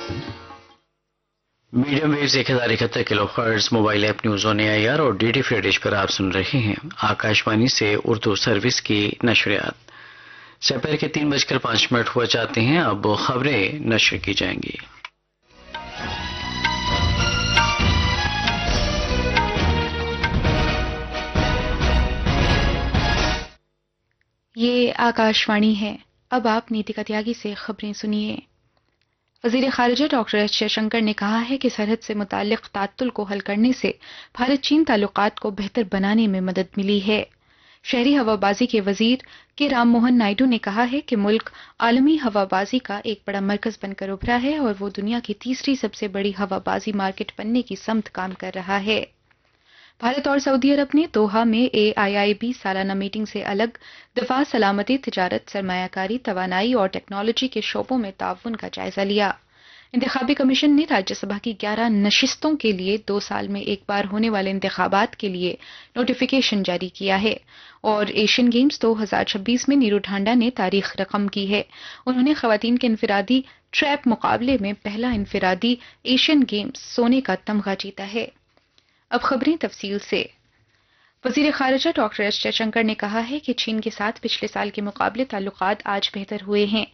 Medium views 1071 kilo hertz mobile app news on AIR اور DD فرری dish پر آپ سن رہے ہیں آکاشوانی سے اردو سروس کی نشریات۔ سپہر کے 3:05 ہوا چاہتے ہیں، اب خبریں نشر کی جائیں گی۔ یہ آکاشوانی ہے۔ اب آپ نیتیکا تیاگی سے خبریں سنیے۔ وزیر خارجہ ڈاکٹر ایس جے شنکر نے کہا ہے کہ سرحد سے متعلق تعطل کو حل کرنے سے بھارت چین تعلقات کو بہتر بنانے میں مدد ملی ہے۔ شہری ہوا بازی کے وزیر کے رام موہن نائیڈو نے کہا ہے کہ ملک عالمی ہوا بازی کا ایک بڑا مرکز بن کر ابھرا ہے اور وہ دنیا کی تیسری سب سے بڑی ہوا بازی مارکیٹ بننے کی سمت کام کر رہا ہے۔ بھارت اور سعودی عرب نے دوحہ میں AIIB سالانہ میٹنگ سے الگ دفاع، سلامتی، تجارت، سرمایہ کاری، توانائی اور ٹیکنالوجی کے شعبوں میں تعاون کا جائزہ لیا۔ انتخابی کمیشن نے راجیہ سبھا کی 11 نشستوں کے لیے 2 سال میں ایک بار ہونے والے انتخابات کے لیے نوٹیفیکیشن جاری کیا ہے اور ایشین گیمز 2026 میں نیرو ڈھانڈا نے تاریخ رقم کی ہے۔ انہوں نے خواتین کے انفرادی ٹریپ مقابلے میں پہلا انفرادی ایشین گیمز سونے کا تمغہ جیتا ہے۔ اب خبریں تفصیل سے۔ وزیر خارجہ ڈاکٹر ایس جے شنکر نے کہا ہے کہ چین کے ساتھ پچھلے سال کے مقابلے تعلقات آج بہتر ہوئے ہیں۔